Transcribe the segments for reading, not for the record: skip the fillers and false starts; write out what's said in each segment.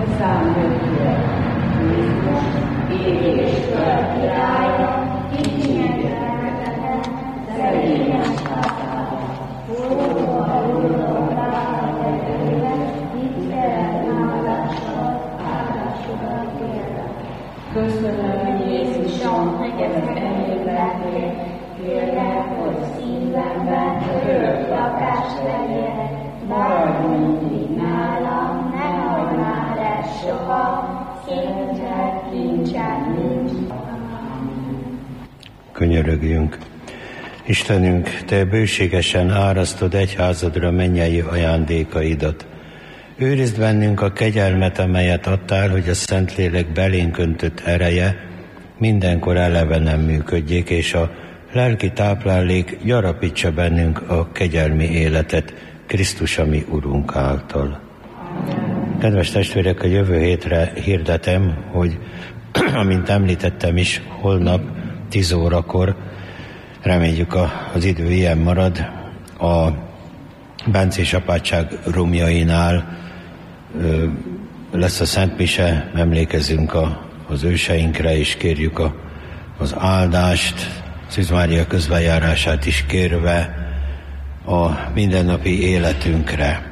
Köszönöm, Jézusom, neked elélettél, kérlek, hogy szívemben örök lakás legyen, maradj mindig nálam, ne hagyd már el soha, szented kincsem nincs. Könyörögjünk. Istenünk, Te bőségesen árasztod egyházadra mennyei ajándékaidat. Őrizd bennünk a kegyelmet, amelyet adtál, hogy a Szentlélek belénk öntött ereje mindenkor elevenen működjék, és a lelki táplálék gyarapítsa bennünk a kegyelmi életet Krisztus, ami Urunk által. Kedves testvérek, a jövő hétre hirdetem, hogy amint említettem is, holnap 10 órakor, reméljük az idő ilyen marad, a Bencés apátság romjainál lesz a Szent Mise, emlékezünk az őseinkre, és kérjük az áldást, Szűz Mária közbenjárását is kérve a mindennapi életünkre.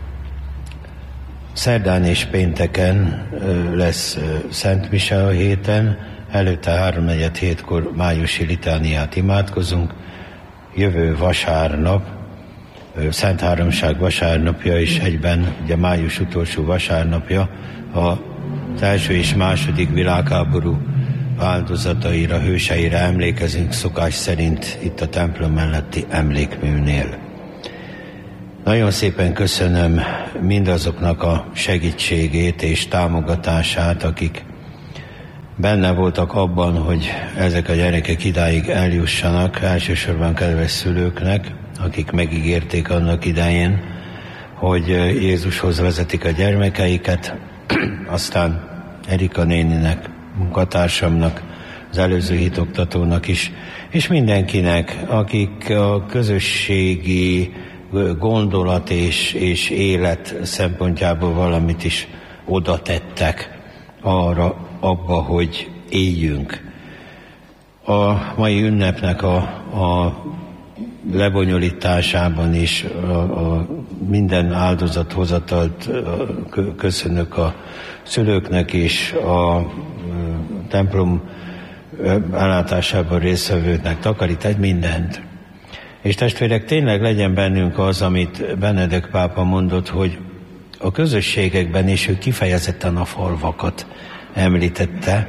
Szerdán és pénteken lesz Szent Mise a héten, előtte 3-4-7-kor májusi litániát imádkozunk, jövő vasárnap, Szent Háromság vasárnapja is egyben, ugye május utolsó vasárnapja, az első és második világháború áldozataira, hőseire emlékezünk szokás szerint itt a templom melletti emlékműnél. Nagyon szépen köszönöm mindazoknak a segítségét és támogatását, akik benne voltak abban, hogy ezek a gyerekek idáig eljussanak, elsősorban kedves szülőknek, akik megígérték annak idején, hogy Jézushoz vezetik a gyermekeiket, aztán Erika néninek, munkatársamnak, az előző hitoktatónak is, és mindenkinek, akik a közösségi gondolat és élet szempontjából valamit is oda tettek abba, hogy éljünk. A mai ünnepnek a lebonyolításában is a minden áldozathozatalt köszönök a szülőknek és a templom ellátásában résztvevőknek, takarít egy mindent. És testvérek, tényleg legyen bennünk az, amit Benedek pápa mondott, hogy a közösségekben is ő kifejezetten a falvakat említette,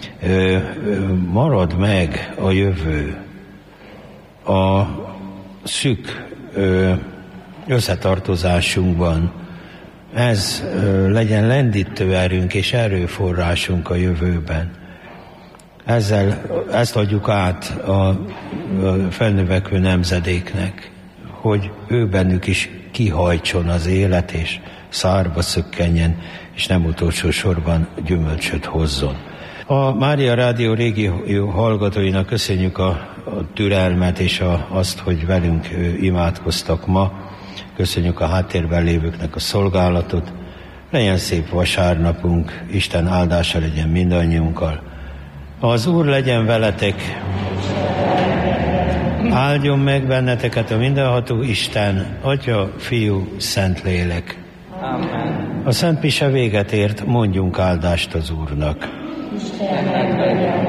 marad meg a jövő, a szűk összetartozásunkban. Ez legyen lendítő erőnk és erőforrásunk a jövőben. Ezt adjuk át a felnövekvő nemzedéknek, hogy ő bennük is kihajtson az élet, és szárba szökkenjen, és nem utolsó sorban gyümölcsöt hozzon. A Mária Rádió régió hallgatóinak köszönjük a türelmet és azt, hogy velünk imádkoztak ma. Köszönjük a háttérben lévőknek a szolgálatot. Legyen szép vasárnapunk, Isten áldása legyen mindannyiunkkal. Az Úr legyen veletek, áldjon meg benneteket a mindenható Isten, Atya, Fiú, Szentlélek. Amen. A Szent Mise véget ért, mondjunk áldást az Úrnak. Isten meglegyen